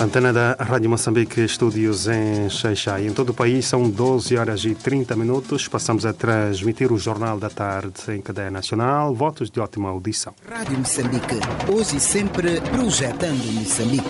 Antena da Rádio Moçambique, estúdios em Xai-Xai. Em todo o país são 12 horas e 30 minutos. Passamos a transmitir o Jornal da Tarde em cadeia nacional. Votos de ótima audição. Rádio Moçambique, hoje e sempre projetando Moçambique.